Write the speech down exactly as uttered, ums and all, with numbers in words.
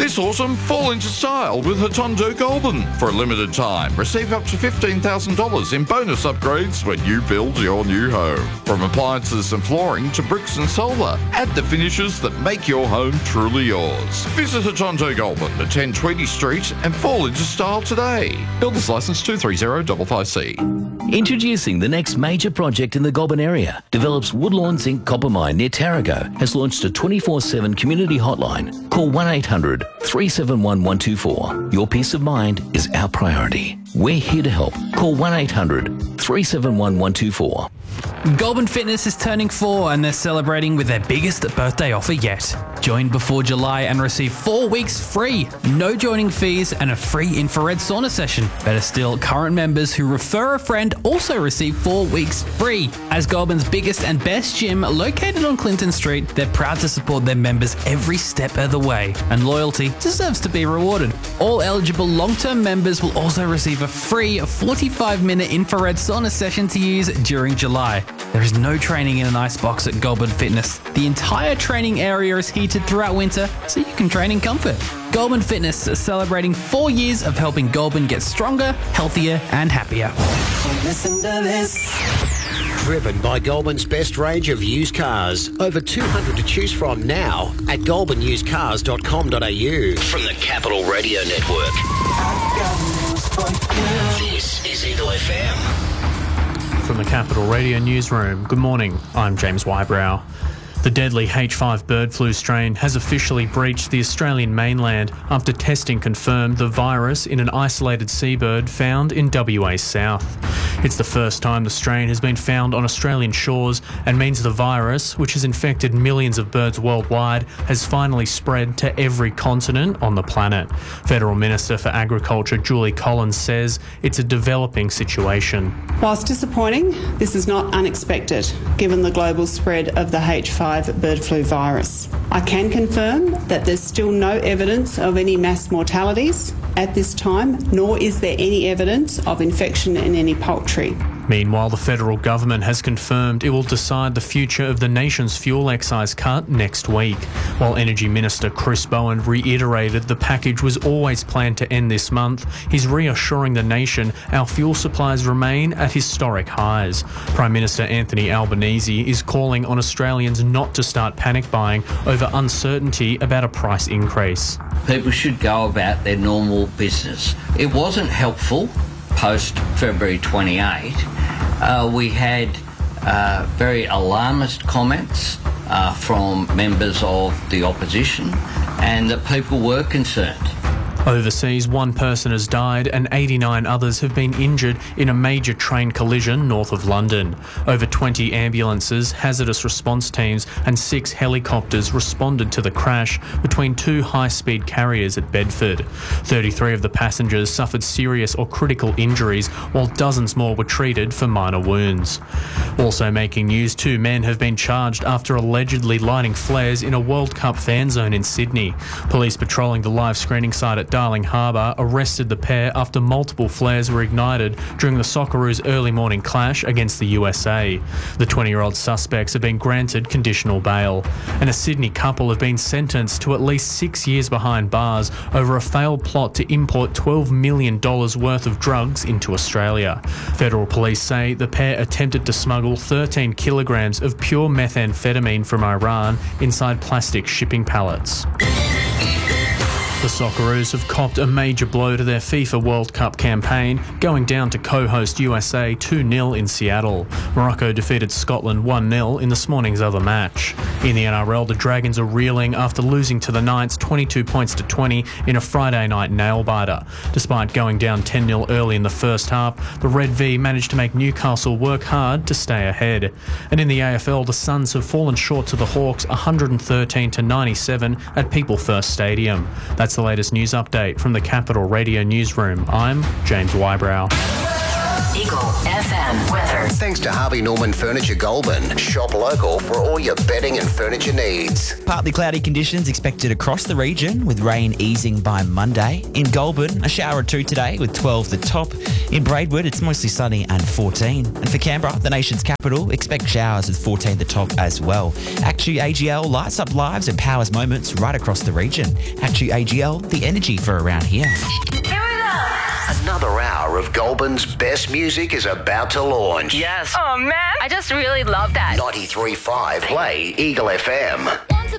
This autumn, fall into style with Hotondo Goulburn. For a limited time, receive up to fifteen thousand dollars in bonus upgrades when you build your new home. From appliances and flooring to bricks and solar, add the finishes that make your home truly yours. Visit Hotondo Goulburn at ten twenty Street and fall into style today. Builder's licence two three zero five five C. Introducing the next major project in the Goulburn area. Develops Woodlawn Zinc Copper Mine near Tarago has launched a twenty-four seven community hotline. Call one eight hundred three seven one one two four. Your peace of mind is our priority. We're here to help. Call one eight hundred three seven one one two four. Goulburn Fitness is turning four and they're celebrating with their biggest birthday offer yet. Join before July and receive four weeks free, no joining fees and a free infrared sauna session. Better still, current members who refer a friend also receive four weeks free. As Goulburn's biggest and best gym located on Clinton Street, they're proud to support their members every step of the way, and loyalty deserves to be rewarded. All eligible long-term members will also receive a free forty-five minute infrared sauna session to use during July. There is no training in an icebox at Goulburn Fitness. The entire training area is heated throughout winter, so you can train in comfort. Goulburn Fitness is celebrating four years of helping Goulburn get stronger, healthier and happier. Listen to this. Driven by Goulburn's best range of used cars. Over two hundred to choose from now at goulburn used cars dot com dot a u. From the Capital Radio Network. This is Eagle F M. From the Capital Radio Newsroom, good morning, I'm James Wybrow. The deadly H five bird flu strain has officially breached the Australian mainland after testing confirmed the virus in an isolated seabird found in W A South. It's the first time the strain has been found on Australian shores and means the virus, which has infected millions of birds worldwide, has finally spread to every continent on the planet. Federal Minister for Agriculture Julie Collins says it's a developing situation. Whilst disappointing, this is not unexpected given the global spread of the H five bird flu virus. I can confirm that there's still no evidence of any mass mortalities at this time, nor is there any evidence of infection in any poultry. Meanwhile, the federal government has confirmed it will decide the future of the nation's fuel excise cut next week, while Energy Minister Chris Bowen reiterated the package was always planned to end this month. He's reassuring the nation our fuel supplies remain at historic highs. Prime Minister Anthony Albanese is calling on Australians not to start panic buying over uncertainty about a price increase. People should go about their normal business. It wasn't helpful post February twenty-eighth. Uh, we had uh, very alarmist comments uh, from members of the opposition, and that people were concerned. Overseas, one person has died and eighty-nine others have been injured in a major train collision north of London. Over twenty ambulances, hazardous response teams and six helicopters responded to the crash between two high-speed carriers at Bedford. thirty-three of the passengers suffered serious or critical injuries, while dozens more were treated for minor wounds. Also making news, two men have been charged after allegedly lighting flares in a World Cup fan zone in Sydney. Police patrolling the live screening site at Darling Harbour arrested the pair after multiple flares were ignited during the Socceroos' early morning clash against the U S A. The twenty-year-old suspects have been granted conditional bail, and a Sydney couple have been sentenced to at least six years behind bars over a failed plot to import twelve million dollars worth of drugs into Australia. Federal police say the pair attempted to smuggle thirteen kilograms of pure methamphetamine from Iran inside plastic shipping pallets. The Socceroos have copped a major blow to their FIFA World Cup campaign, going down to co-host U S A two nil in Seattle. Morocco defeated Scotland one nil in this morning's other match. In the N R L, the Dragons are reeling after losing to the Knights twenty-two points to twenty in a Friday night nail-biter. Despite going down ten nil early in the first half, the Red V managed to make Newcastle work hard to stay ahead. And in the A F L, the Suns have fallen short to the Hawks one hundred thirteen to ninety-seven at People First Stadium. That's the latest news update from the Capital Radio Newsroom. I'm James Wybrow. Eagle F M weather. Thanks to Harvey Norman Furniture Goulburn. Shop local for all your bedding and furniture needs. Partly cloudy conditions expected across the region, with rain easing by Monday. In Goulburn, a shower or two today with twelve the top. In Braidwood, it's mostly sunny and fourteen. And for Canberra, the nation's capital, expect showers with fourteen the top as well. Actu A G L lights up lives and powers moments right across the region. Actu A G L, the energy for around here. Another hour of Goulburn's best music is about to launch. Yes. Oh, man. I just really love that. ninety-three point five Play Eagle F M.